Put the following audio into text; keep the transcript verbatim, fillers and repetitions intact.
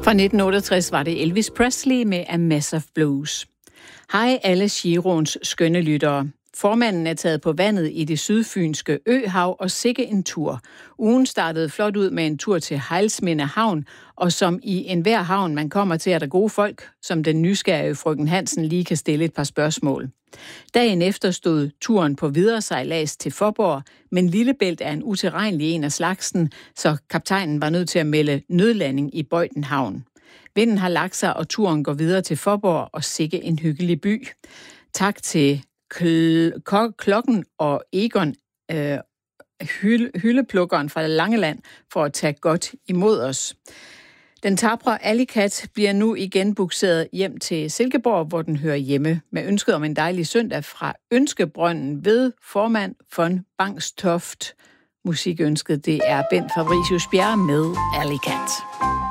Fra nitten otteogtres var det Elvis Presley med A Mess of Blues. Hej alle Giroens skønne lyttere. Formanden er taget på vandet i det sydfynske Øhav og sikke en tur. Ugen startede flot ud med en tur til Hejlsminde Havn, og som i enhver havn man kommer til, er der gode folk, som den nysgerrige frøken Hansen lige kan stille et par spørgsmål. Dagen efter stod turen på videresejlads til Fåborg, men Lillebælt er en utilregnelig en af slagsen, så kaptajnen var nødt til at melde nødlanding i Bøjden Havn. Vinden har lagt sig, og turen går videre til Fåborg og sikke en hyggelig by. Tak til Kl- K- Klokken og Egon, øh, hylde, hyldeplukkeren fra Langeland, for at tage godt imod os. Den tapre Alikat bliver nu igen bukseret hjem til Silkeborg, hvor den hører hjemme, med ønsket om en dejlig søndag fra Ønskebrønden ved formand von Bangstoft. Musikønsket, det er Bent Fabricius Bjerre med Alikat.